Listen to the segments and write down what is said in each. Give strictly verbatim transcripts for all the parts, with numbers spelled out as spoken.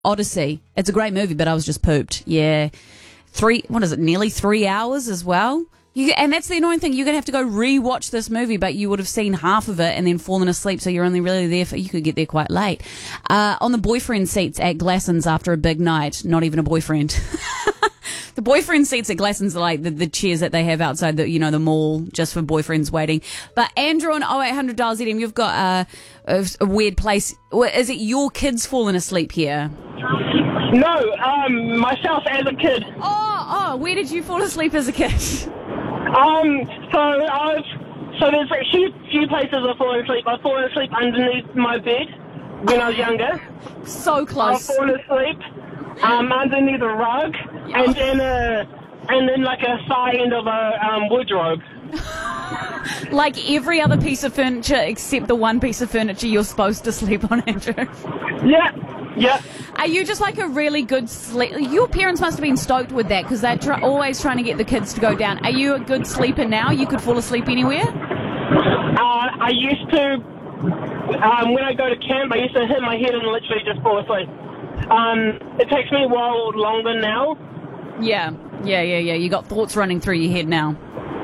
Odyssey. It's a great movie, but I was just pooped. Yeah. Three, what is it, nearly three hours as well? You, and that's the annoying thing. You're going to have to go re-watch this movie, but you would have seen half of it and then fallen asleep, so you're only really there for, you could get there quite late. Uh, on the boyfriend seats at Glassons after a big night, not even a boyfriend. The boyfriend seats at Glassons are like the, the chairs that they have outside the, you know, the mall just for boyfriends waiting. But Andrew on oh eight hundred dial Z M, you've got uh, a, a weird place. Is it your kids falling asleep here? No, um, myself as a kid. Oh, oh, where did you fall asleep as a kid? Um, so I've, so there's a few, few places I've fallen asleep. I've fallen asleep underneath my bed when I was younger. So close. I've fallen asleep, um, underneath a rug, and in a, and in like a side end of a, um, wardrobe. Like every other piece of furniture except the one piece of furniture you're supposed to sleep on, Andrew. Yeah, yeah. Are you just like a really good sleep? Your parents must have been stoked with that because they're tr- always trying to get the kids to go down. Are you a good sleeper now? You could fall asleep anywhere? Uh, I used to, um, when I go to camp, I used to hit my head and literally just fall asleep. Um, it takes me a while longer now. Yeah, yeah, yeah, yeah. You got thoughts running through your head now.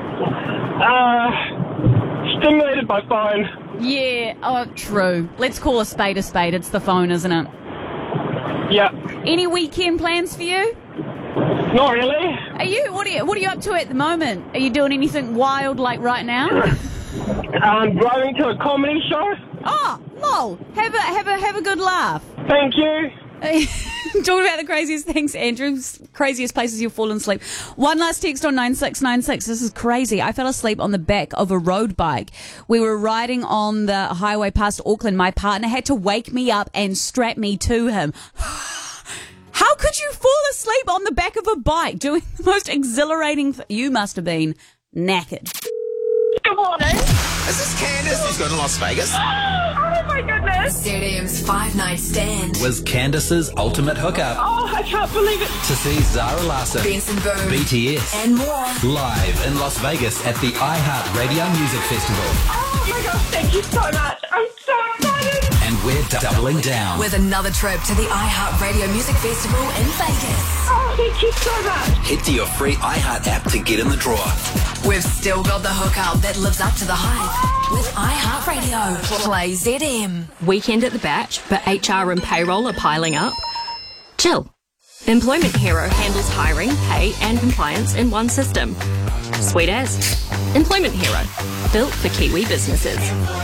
Uh, stimulated by phone. Yeah, oh, true. Let's call a spade a spade. It's the phone, isn't it? Yeah. Any weekend plans for you? Not really. Are you? What are you? What are you up to at the moment? Are you doing anything wild like right now? I'm driving to a comedy show. Oh, lol. Have a have a have a good laugh. Thank you. Talking about the craziest things, Andrew. Craziest places you've fallen asleep. One last text on nine six nine six. This is crazy. I fell asleep on the back of a road bike. We were riding on the highway past Auckland. My partner had to wake me up and strap me to him. How could you fall asleep on the back of a bike doing the most exhilarating th- You must have been knackered. Good morning. Is this Candace who's going to Las Vegas? Oh my goodness. Z D M's Five Night Stand. Was Candace's ultimate hookup Oh, I can't believe it. to see Zara Larsson, Benson Boom. B T S, And more. live in Las Vegas at the iHeart Radio Music Festival. Oh my gosh, thank you so much. I'm so excited. And we're doubling down. With another trip to the iHeart Radio Music Festival in Vegas. Oh, thank you so much. Head to your free iHeart app to get in the draw. We've still got the hookup that lives up to the hype. With iHeart Radio. Play Z M. Weekend at the Batch, but H R and payroll are piling up? Chill. Employment Hero handles hiring, pay and compliance in one system. Sweet as. Employment Hero. Built for Kiwi businesses.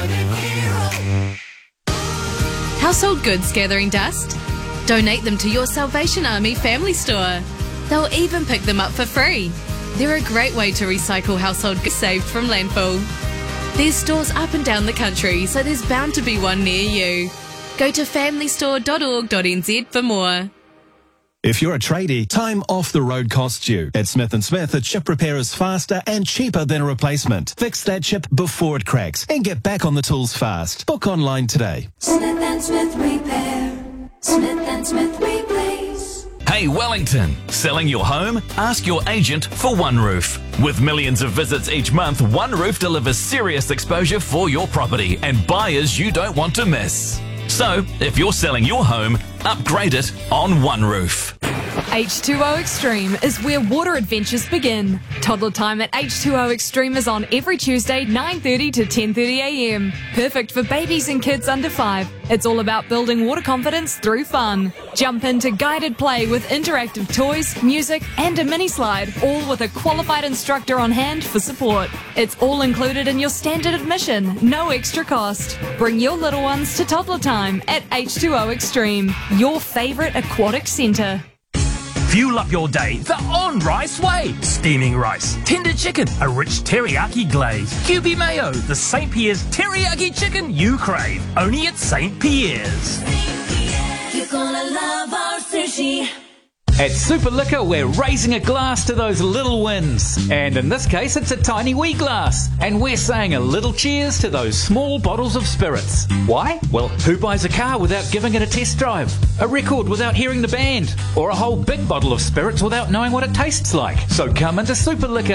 Household goods gathering dust? Donate them to your Salvation Army family store. They'll even pick them up for free. They're a great way to recycle household goods saved from landfill. There's stores up and down the country, so there's bound to be one near you. Go to family store dot org dot n z for more. If you're a tradie, time off the road costs you. At Smith and Smith, a chip repair is faster and cheaper than a replacement. Fix that chip before it cracks and get back on the tools fast. Book online today. Smith and Smith Repair. Smith and Smith Replace. Hey Wellington, selling your home? Ask your agent for One Roof. With millions of visits each month, One Roof delivers serious exposure for your property and buyers you don't want to miss. So, if you're selling your home, upgrade it on One Roof. H two O Extreme is where water adventures begin. Toddler time at H two O Extreme is on every Tuesday, nine thirty to ten thirty a m. Perfect for babies and kids under five. It's all about building water confidence through fun. Jump into guided play with interactive toys, music, and a mini slide, all with a qualified instructor on hand for support. It's all included in your standard admission, no extra cost. Bring your little ones to toddler time at H two O Extreme, your favourite aquatic centre. Fuel up your day the On Rice way. Steaming rice, tender chicken, a rich teriyaki glaze, Q B mayo, the Saint Pierre's teriyaki chicken you crave. Only at Saint Pierre's. You're gonna love our sushi. At Super Liquor, we're raising a glass to those little wins. And in this case, it's a tiny wee glass. And we're saying a little cheers to those small bottles of spirits. Why? Well, who buys a car without giving it a test drive? A record without hearing the band? Or a whole big bottle of spirits without knowing what it tastes like? So come into Super Liquor